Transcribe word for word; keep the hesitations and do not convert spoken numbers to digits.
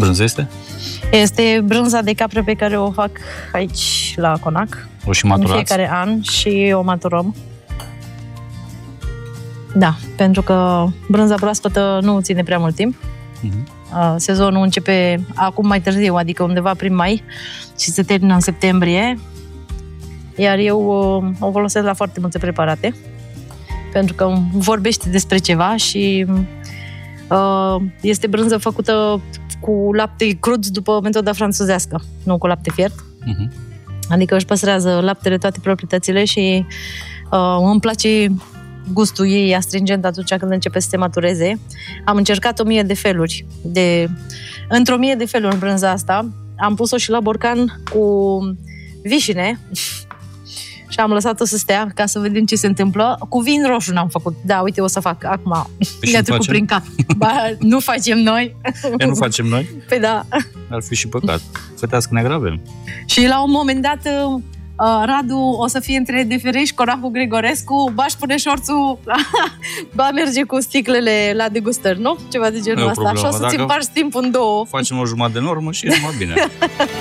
brânză este? Este brânza de capră pe care o fac aici la Conac. O și maturați? În fiecare an și o maturăm. Da, pentru că brânza proaspătă nu ține prea mult timp. Uh-huh. Sezonul începe acum mai târziu, adică undeva prin mai și se termină în septembrie. Iar eu o folosesc la foarte multe preparate, pentru că vorbește despre ceva și uh, este brânză făcută cu lapte crud după metoda franțuzească, nu cu lapte fiert. Uh-huh. Adică își păstrează laptele toate proprietățile și uh, îmi place gustul ei astringent atunci când începe să se matureze. Am încercat o mie de feluri. De... Într-o mie de feluri în brânza asta. Am pus-o și la borcan cu vișine și am lăsat-o să stea ca să vedem ce se întâmplă. Cu vin roșu n-am făcut. Da, uite, o să fac acum. Mi-a trecut prin cap. Ba, nu facem noi. E, nu facem noi? Păi da. Ar fi și păcat. Fătească neagră avem. Și la un moment dat Uh, Radu o să fie între De Fereș, Conacu Grigorescu, ba își pune șorțul, ba merge cu sticlele la degustări, nu? Ceva de genul ăsta. Și o să-ți împarți timpul în două. Facem o jumătate de normă și e numai bine.